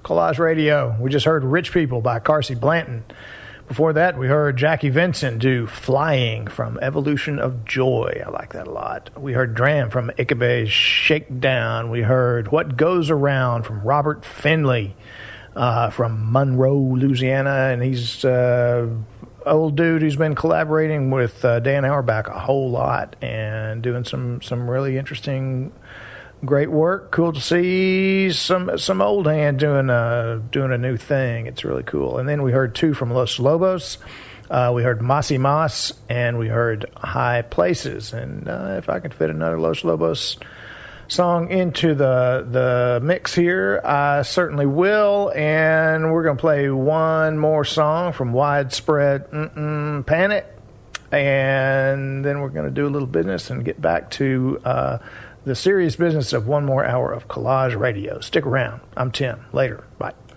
Collage Radio. We just heard Rich People by Carsey Blanton. Before that, we heard Jackie Vincent do Flying from Evolution of Joy. I like that a lot. We heard Dram from Ikebe's Shakedown. We heard What Goes Around from Robert Finley from Monroe, Louisiana. And he's old dude who's been collaborating with Dan Auerbach a whole lot and doing some really interesting, great work. Cool to see some old hand doing a new thing. It's really cool. And then we heard two from Los Lobos. We heard Mossy Moss and we heard High Places. And if I can fit another Los Lobos song into the mix here, I certainly will. And we're going to play one more song from Widespread Panic, and then we're going to do a little business and get back to the serious business of one more hour of Collage Radio. Stick around. I'm Tim. Later. Bye.